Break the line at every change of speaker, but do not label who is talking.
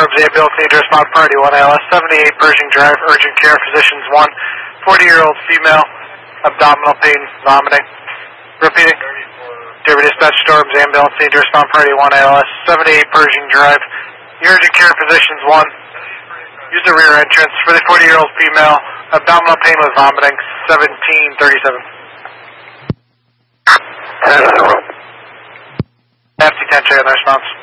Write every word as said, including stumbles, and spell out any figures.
Storms, ambulance need to respond, party one A L S, seventy-eight Pershing Drive, urgent care, physicians one, forty-year-old female, abdominal pain, vomiting. Repeating. Derby Dispatch Storms, ambulance need to respond, party one A L S, seventy-eight Pershing Drive, urgent care, physicians one, use the rear entrance for the forty-year-old female, abdominal pain with vomiting, seventeen thirty-seven. F T ten, check on the response.